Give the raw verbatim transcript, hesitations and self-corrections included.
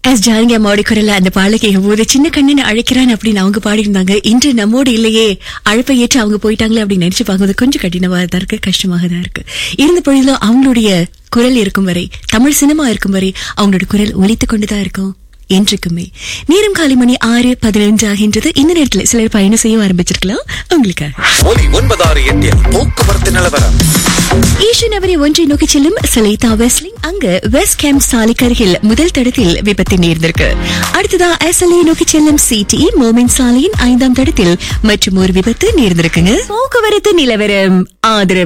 S Janaki அம்மாவோட குரல்ல அந்த பாடலை கேட்கும் போது சின்ன கண்ணன் அழைக்கிறான் அப்படின்னு அவங்க பாடியிருந்தாங்க. இன்று நம்மோடு இல்லையே, அழைப்பை ஏற்று அவங்க போயிட்டாங்களே அப்படின்னு நினைச்சு பார்க்கும்போது கொஞ்சம் கடினமாக தான் இருக்கு, கஷ்டமாக தான் இருக்கு. இருந்த பொழுதும் அவங்களுடைய குரல் இருக்கும் வரை, தமிழ் சினிமா இருக்கும் வரை அவங்களோட குரல் ஒலித்துக் கொண்டுதான் இருக்கும் என்றுக்குமே. நேரம் காலை மணி ஆறு பதினஞ்சு ஆகின்றது. இந்த நேரத்தில் சிலர் பயணம் செய்ய ஆரம்பிச்சிருக்கலாம். உங்களுக்காக ஒலி ஒன்பதாறு எட்டில் போக்குவரத்து நிலவரம். ஈஷன் அவரை ஒன்றை நோக்கி செல்லும் சலேதா வெஸ்லிங், அங்க வெஸ்ட் கேம்ப் சாலைக்கு அருகில் முதல் தடத்தில் விபத்து நேர்ந்திருக்கு. அடுத்ததா எஸ்எல்ஏ நோக்கி செல்லும் சிடி மோமின் சாலையின் ஐந்தாம் தடத்தில் மற்றும் ஒரு விபத்து நேர்ந்திருக்குங்க. போக்குவரத்து நிலவரம் ஆதரவு